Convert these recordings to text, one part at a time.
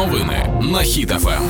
Новини на Хіт ФМ.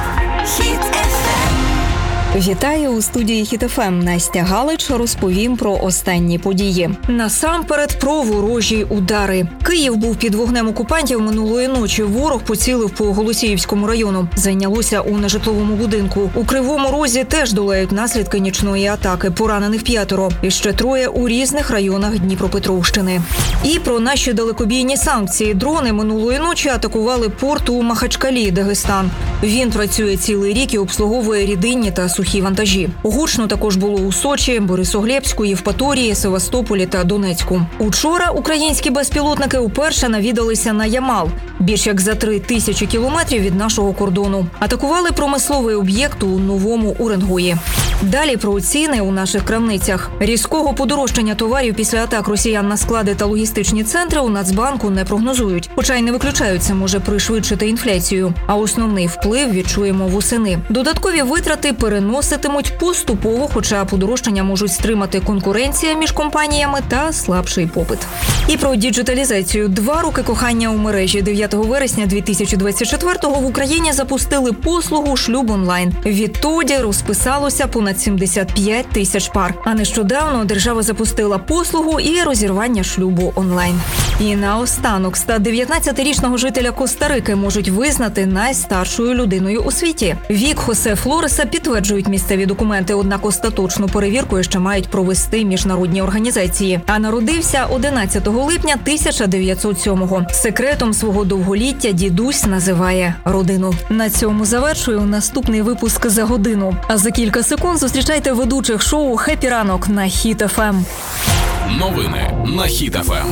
Вітаю у студії Хіт ФМ. Настя Галич розповім про останні події. Насамперед про ворожі удари. Київ був під вогнем окупантів минулої ночі. Ворог поцілив по Голосіївському району. Зайнялося у нежитловому будинку. У Кривому Розі теж долають наслідки нічної атаки. Поранених 5. І ще 3 у різних районах Дніпропетровщини. І про наші далекобійні санкції. Дрони минулої ночі атакували порт у Махачкалі, Дагестан. Він працює цілий рік і обслуговує рідинні та сухі вантажі. Гучно також було у Сочі, Борисоглебську, Євпаторії, Севастополі та Донецьку. Учора українські безпілотники уперше навідалися на Ямал, більш як за 3000 кілометрів від нашого кордону. Атакували промисловий об'єкт у Новому Уренгої. Далі про ціни у наших крамницях. Різкого подорожчання товарів після атак росіян на склади та логістичні центри у Нацбанку не прогнозують. Хоча й не виключають, це може пришвидшити інфляцію. А основний вплив відчуємо восени. Додаткові витрати переноситимуть поступово, хоча подорожчання можуть стримати конкуренція між компаніями та слабший попит. І про діджиталізацію. 2 роки кохання у мережі. 9 вересня 2024-го в Україні запустили послугу «Шлюб онлайн». Відтоді розписалося понад 75 тисяч пар. А нещодавно держава запустила послугу і розірвання шлюбу онлайн. І наостанок 119-річного жителя Коста-Рики можуть визнати найстаршою людиною у світі. Вік Хосе Флореса підтверджують місцеві документи, однак остаточну перевірку ще мають провести міжнародні організації. А народився 11 липня 1907-го. Секретом свого довголіття дідусь називає родину. На цьому завершую наступний випуск за годину. А за кілька секунд зустрічайте ведучих шоу «Хеппі ранок» на Хіт ФМ. Новини на Хіт ФМ.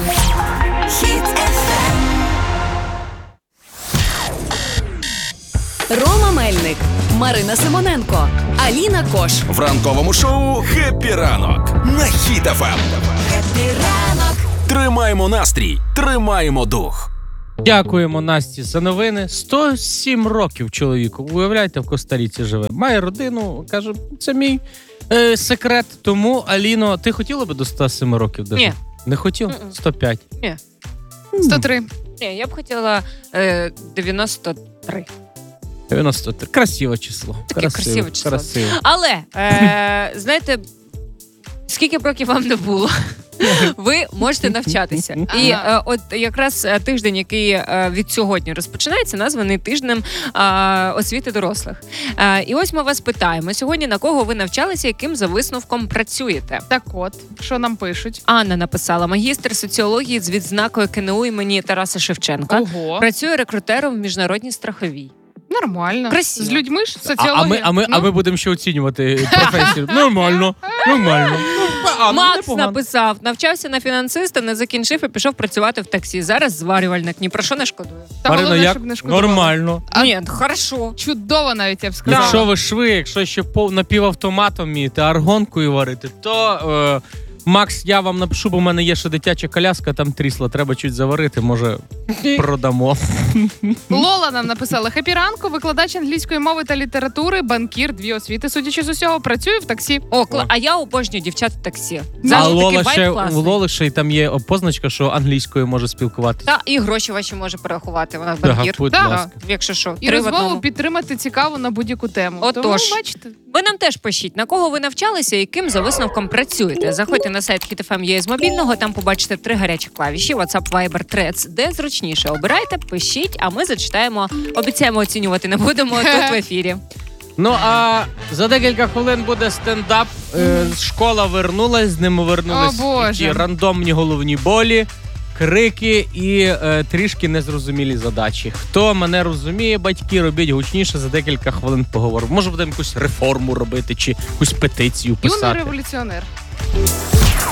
Рома Мельник, Марина Симоненко, Аліна Кош. В ранковому шоу «Хеппі ранок» на Хіт ФМ. Тримаємо настрій, тримаємо дух. Дякуємо Насті за новини. 107 років чоловіку. Уявляєте, в Коста-Ріці живе. Має родину, каже, це мій секрет. Тому, Аліно, ти хотіла би до 107 років дожити? Ні. Не хотіла? 105? Ні. 103. Ні, я б хотіла 93. 93. Красиве число. Таке красиве число. Красиво. Але, знаєте, скільки б років вам не було, ви можете навчатися. І от якраз тиждень, який від сьогодні розпочинається, названий тижнем освіти дорослих. І ось ми вас питаємо сьогодні, на кого ви навчалися, яким за висновком працюєте. Так от, що нам пишуть? Анна написала: магістр соціології з відзнакою КНУ імені Тараса Шевченка. Ого. Працює рекрутером в міжнародній страховій. Нормально. Красиво. З людьми ж соціологія. А ми будемо ще оцінювати професію. Нормально. Макс написав: навчався на фінансиста, не закінчив і пішов працювати в таксі. Зараз зварювальник, ні про що не шкодую. Та Марино, головне, як? щоб не шкодували. Нормально. Ні, хорошо. Чудово навіть, я б сказала. Якщо ви шви, якщо ще напівавтоматом вмієте аргонкою варити, то Макс, я вам напишу, бо в мене є ще дитяча коляска, там трісла, треба чуть заварити, може продамо. Лола нам написала: «Хеппі ранку, викладач англійської мови та літератури, банкір, 2 освіти, судячи з усього, працюю в таксі». А я обожнюю дівчат в таксі. А Завжди Лола такий ще, вайб у класний. Лоли ще й там є позначка, що англійською може спілкуватися. Та і гроші ваші може перерахувати, вона банкір. Будь Так, ласка. якщо що, І 3 в розмову одному. підтримати цікаво на будь-яку тему. Отож. Тому, бачите, Ви нам теж пишіть, на кого ви навчалися і ким за висновком працюєте. Заходьте на сайт Hit FM.ua з мобільного, там побачите 3 гарячі клавіші: WhatsApp, Viber, Threads, де зручніше. Обирайте, пишіть, а ми зачитаємо. Обіцяємо, оцінювати не будемо тут в ефірі. Ну, а за декілька хвилин буде стендап. Школа вернулась, з ними вернулись О, Боже. ті рандомні головні болі, крики і трішки незрозумілі задачі. Хто мене розуміє, батьки, робіть гучніше, за декілька хвилин поговоримо. Може, будемо якусь реформу робити чи якусь петицію юний писати. революціонер.